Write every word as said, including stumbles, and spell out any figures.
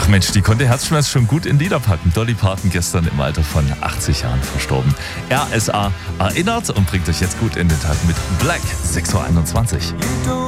Mensch, die konnte Herzschmerz schon gut in Lieder packen. Dolly Parton gestern im Alter von achtzig Jahren verstorben. R S A erinnert und bringt euch jetzt gut in den Tag mit Black sechs Uhr einundzwanzig.